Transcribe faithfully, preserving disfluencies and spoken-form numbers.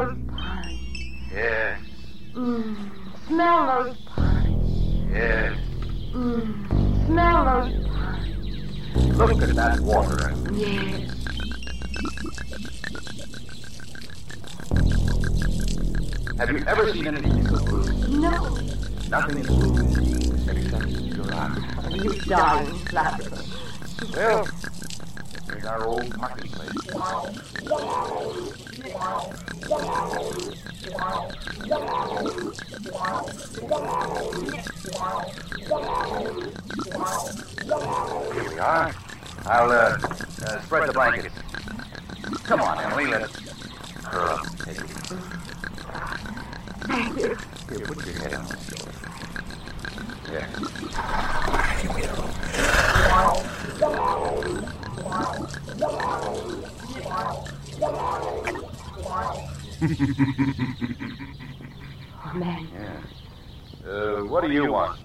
those pines. Yes. Mm. Smell those pines. Yes. Mm. Smell those pines. Look at that water. Yes. Have you ever seen anything so blue? No. Nothing blue except your eyes. You darling flapper. Well, there's our old marketplace. Here we are. I'll uh, uh, spread the blankets. Come on, Emily, let's curl up and take it. Thank you. Here, put your head on this shoulder. There. Here we go. Oh, man. Yeah. Uh, what do you want?